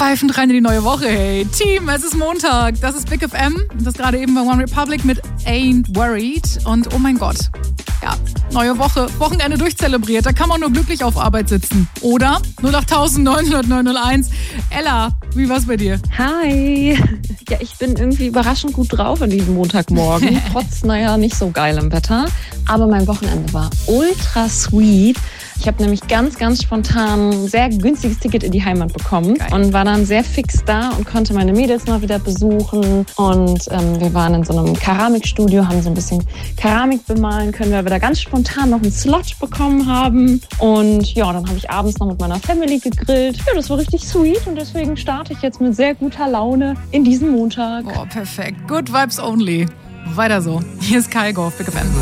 pfeifend rein in die neue Woche, hey. Team, es ist Montag. Das ist Big FM. Das gerade eben bei One Republic mit Ain't Worried. Und oh mein Gott, ja, neue Woche, Wochenende durchzelebriert. Da kann man nur glücklich auf Arbeit sitzen. Oder? 08900 Ella, wie war's bei dir? Hi. Ja, ich bin irgendwie überraschend gut drauf an diesem Montagmorgen. Trotz, nicht so geilem Wetter. Aber mein Wochenende war ultra sweet. Ich habe nämlich ganz, ganz spontan ein sehr günstiges Ticket in die Heimat bekommen. Geil. Und war dann sehr fix da und konnte meine Mädels mal wieder besuchen. Und wir waren in so einem Keramikstudio, haben so ein bisschen Keramik bemalen können, weil wir da ganz spontan noch einen Slot bekommen haben. Und ja, dann habe ich abends noch mit meiner Family gegrillt. Ja, das war richtig sweet und deswegen starte ich jetzt mit sehr guter Laune in diesen Montag. Oh, perfekt. Good vibes only. Weiter so. Hier ist Kaigo auf Big FM.